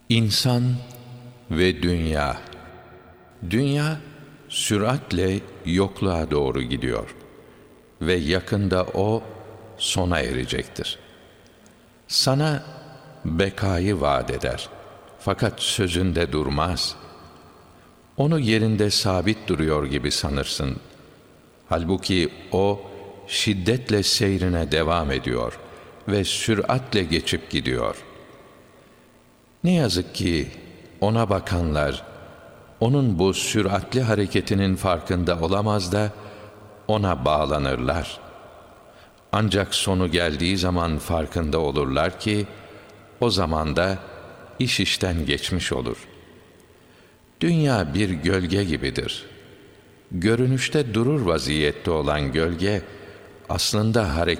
İnsan ve dünya. Dünya süratle yokluğa doğru gidiyor ve yakında o sona erecektir. Sana bekayı vaat eder. Fakat sözünde durmaz. Onu yerinde sabit duruyor gibi sanırsın. Halbuki o şiddetle seyrine devam ediyor ve süratle geçip gidiyor. Ne yazık ki ona bakanlar, onun bu süratli hareketinin farkında olamaz da ona bağlanırlar. Ancak sonu geldiği zaman farkında olurlar ki, o zaman da iş işten geçmiş olur. Dünya bir gölge gibidir. Görünüşte durur vaziyette olan gölge, aslında hareket